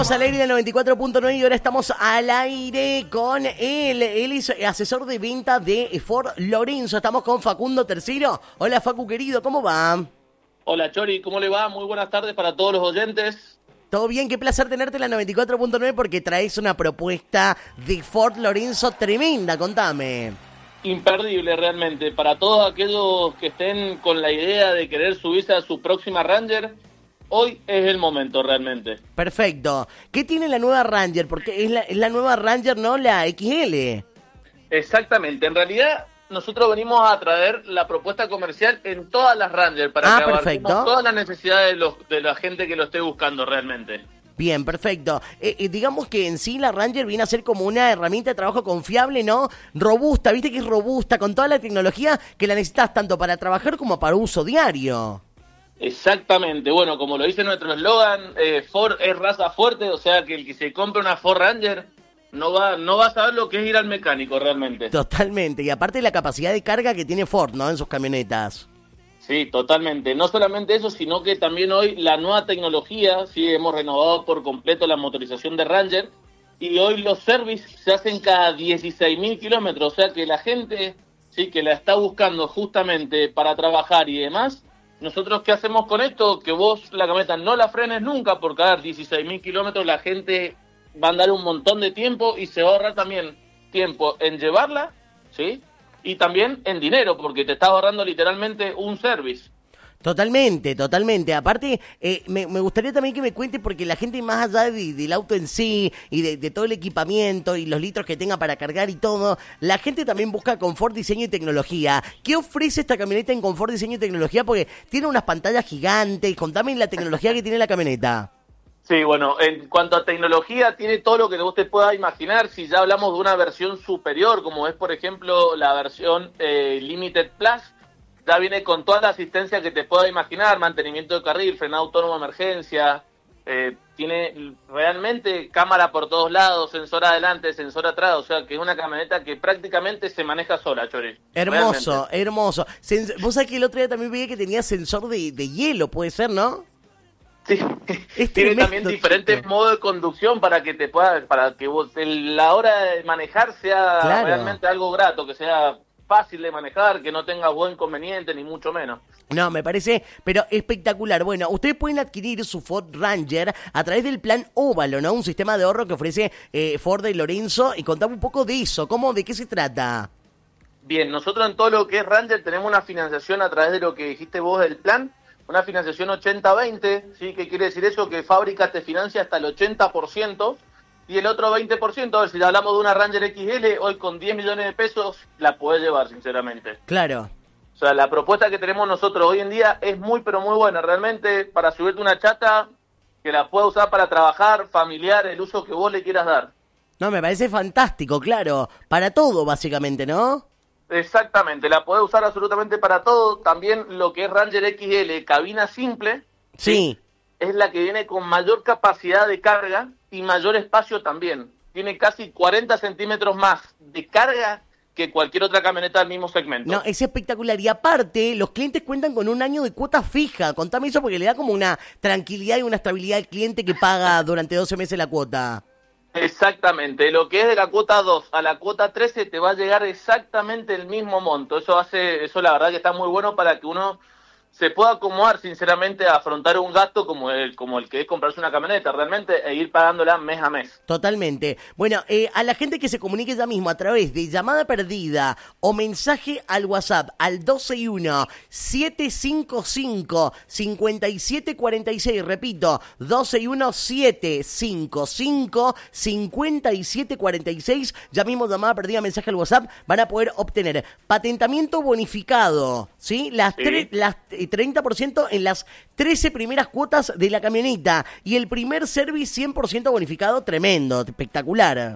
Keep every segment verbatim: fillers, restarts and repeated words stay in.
Estamos al aire del noventa y cuatro punto nueve y ahora estamos al aire con él. Él es asesor de venta de Ford Lorenzo. Estamos con Facundo Tercero. Hola, Facu, querido, ¿cómo va? Hola, Chori, ¿cómo le va? Muy buenas tardes para todos los oyentes. Todo bien, qué placer tenerte en la noventa y cuatro punto nueve porque traes una propuesta de Ford Lorenzo tremenda, contame. Imperdible realmente, para todos aquellos que estén con la idea de querer subirse a su próxima Ranger, hoy es el momento realmente. Perfecto. ¿Qué tiene la nueva Ranger? Porque es la, es la nueva Ranger, ¿no? La X L. Exactamente, en realidad nosotros venimos a traer la propuesta comercial en todas las Ranger para ah, que abarquemos perfecto. todas las necesidades de, los, de la gente que lo esté buscando realmente. Bien, perfecto. Eh, eh, digamos que en sí la Ranger viene a ser como una herramienta de trabajo confiable, ¿no? Robusta, viste que es robusta, con toda la tecnología que la necesitas tanto para trabajar como para uso diario. Exactamente, bueno, como lo dice nuestro eslogan, eh, Ford es raza fuerte, o sea que el que se compre una Ford Ranger no va, no va a saber lo que es ir al mecánico realmente. Totalmente, y aparte la capacidad de carga que tiene Ford, ¿no? En sus camionetas. Sí, totalmente. No solamente eso, sino que también hoy la nueva tecnología, sí, hemos renovado por completo la motorización de Ranger y hoy los servicios se hacen cada dieciséis mil kilómetros, o sea que la gente, sí, que la está buscando justamente para trabajar y demás. Nosotros, ¿qué hacemos con esto? Que vos la camioneta no la frenes nunca, por cada dieciséis mil kilómetros la gente va a andar un montón de tiempo y se va a ahorrar también tiempo en llevarla, ¿sí? Y también en dinero, porque te estás ahorrando literalmente un service. Totalmente, totalmente. Aparte, eh, me, me gustaría también que me cuente, porque la gente más allá de, del auto en sí y de, de todo el equipamiento y los litros que tenga para cargar y todo, la gente también busca confort, diseño y tecnología. ¿Qué ofrece esta camioneta en confort, diseño y tecnología? Porque tiene unas pantallas gigantes. Contame la tecnología que tiene la camioneta. Sí, bueno, en cuanto a tecnología, tiene todo lo que vos te puedas imaginar. Si ya hablamos de una versión superior, como es, por ejemplo, la versión eh, Limited Plus, ya viene con toda la asistencia que te puedas imaginar, mantenimiento de carril, frenado autónomo de emergencia, eh, tiene realmente cámara por todos lados, sensor adelante, sensor atrás, o sea que es una camioneta que prácticamente se maneja sola, Chori. Hermoso, realmente. hermoso. Sens- Vos sabés que el otro día también veía que tenía sensor de, de hielo, puede ser, ¿no? Sí, Es tiene tremendo, también diferentes chico. modos de conducción para que te pueda, para que vos, el- la hora de manejar sea Claro. realmente algo grato, que sea fácil de manejar, que no tenga buen inconveniente, ni mucho menos. No, me parece, pero espectacular. Bueno, ustedes pueden adquirir su Ford Ranger a través del plan Óvalo, ¿no? Un sistema de ahorro que ofrece eh, Ford de Lorenzo. Y contame un poco de eso, ¿cómo, de qué se trata? Bien, nosotros en todo lo que es Ranger tenemos una financiación a través de lo que dijiste vos del plan, una financiación ochenta veinte, ¿sí? ¿Qué quiere decir eso? Que fábrica te financia hasta el ochenta por ciento y el otro veinte por ciento, a ver, si hablamos de una Ranger X L, hoy con diez millones de pesos la podés llevar, sinceramente. Claro. O sea, la propuesta que tenemos nosotros hoy en día es muy, pero muy buena, realmente, para subirte una chata que la puedas usar para trabajar, familiar, el uso que vos le quieras dar. No, me parece fantástico, claro. Para todo, básicamente, ¿no? Exactamente, la podés usar absolutamente para todo. También lo que es Ranger X L, cabina simple, Sí. es la que viene con mayor capacidad de carga y mayor espacio también. Tiene casi cuarenta centímetros más de carga que cualquier otra camioneta del mismo segmento. No, es espectacular. Y aparte, los clientes cuentan con un año de cuota fija. Contame eso porque le da como una tranquilidad y una estabilidad al cliente que paga durante doce meses la cuota. Exactamente, lo que es de la cuota dos a la cuota trece te va a llegar exactamente el mismo monto. Eso hace, eso la verdad que está muy bueno para que uno se pueda acomodar sinceramente a afrontar un gasto como el, como el que es comprarse una camioneta realmente e ir pagándola mes a mes. Totalmente. Bueno, eh, a la gente que se comunique ya mismo a través de llamada perdida o mensaje al WhatsApp al doce y uno, siete cinco cinco, cinco siete cuatro seis, repito, doce y uno, siete cinco cinco, cinco siete cuatro seis, ya mismo llamada perdida, mensaje al WhatsApp, van a poder obtener patentamiento bonificado, ¿sí? Las, Sí. tre- las eh, treinta por ciento en las trece primeras cuotas de la camioneta y el primer service cien por ciento bonificado, tremendo, espectacular.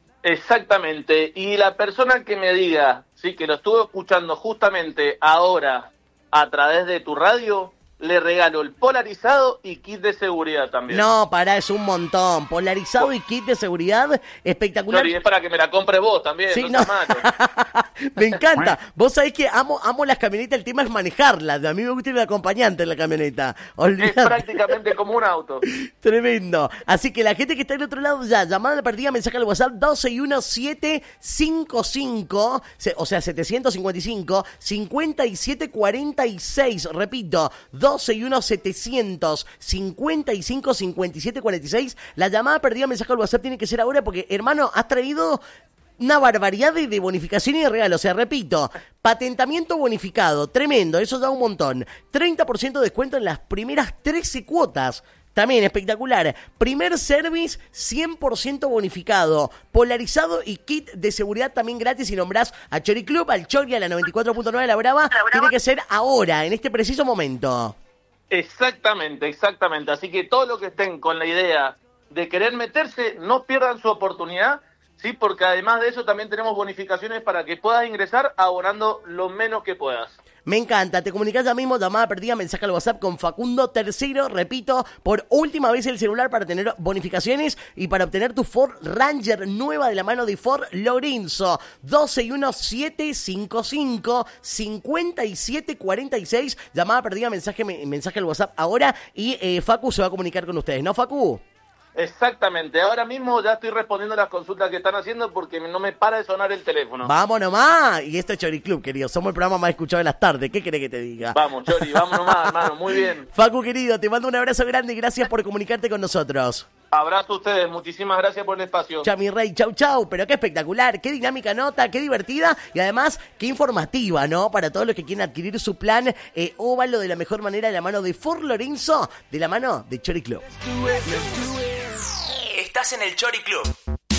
Exactamente, y la persona que me diga, sí, que lo estuvo escuchando justamente ahora a través de tu radio, le regalo el polarizado y kit de seguridad también. No, pará, es un montón. Polarizado y kit de seguridad, espectacular. Y es para que me la compres vos también, sí, no, no. Malo. Me encanta. Vos sabés que amo, amo las camionetas, el tema es manejarlas. A mí me gusta ir de acompañante en la camioneta. Olvidate. Es prácticamente como un auto. Tremendo. Así que la gente que está del otro lado ya, llamada a la partida, mensaje al WhatsApp dos seis uno siete cinco cinco, o sea, setecientos cincuenta y cinco, cincuenta y siete cuarenta y seis. Repito, dos seis uno setecientos cincuenta y cinco, cincuenta y siete cuarenta y seis. La llamada perdida, mensaje al WhatsApp tiene que ser ahora porque, hermano, has traído una barbaridad de, de bonificación y de regalo. O sea, repito, patentamiento bonificado, tremendo, eso da un montón. treinta por ciento de descuento en las primeras trece cuotas. También espectacular. Primer service cien por ciento bonificado. Polarizado y kit de seguridad también gratis. Si nombrás a Chori Club, al Chori, a la noventa y cuatro punto nueve, la Brava, tiene que ser ahora, en este preciso momento. Exactamente, exactamente. Así que todos los que estén con la idea de querer meterse, no pierdan su oportunidad, sí, porque además de eso también tenemos bonificaciones para que puedas ingresar abonando lo menos que puedas. Me encanta, te comunicás ya mismo, llamada perdida, mensaje al WhatsApp con Facundo Tercero, repito, por última vez el celular para tener bonificaciones y para obtener tu Ford Ranger nueva de la mano de Ford Lorenzo. dos seis uno siete cinco cinco, cincuenta y siete cuarenta y seis, llamada perdida, mensaje, mensaje al WhatsApp ahora y eh, Facu se va a comunicar con ustedes, ¿no, Facu? Exactamente, ahora mismo ya estoy respondiendo las consultas que están haciendo porque no me para de sonar el teléfono. Vamos nomás, y esto es Chori Club, querido, somos el programa más escuchado de las tardes, ¿qué querés que te diga? Vamos, Chori, vamos nomás, hermano, muy bien. Facu, querido, te mando un abrazo grande y gracias por comunicarte con nosotros. Abrazo a ustedes, muchísimas gracias por el espacio. Chau, mi rey, chau, chau, pero qué espectacular, qué dinámica nota, qué divertida y además qué informativa, ¿no? Para todos los que quieren adquirir su plan eh, óvalo de la mejor manera de la mano de Ford Lorenzo, de la mano de Chori Club. Estás en el Chori Club.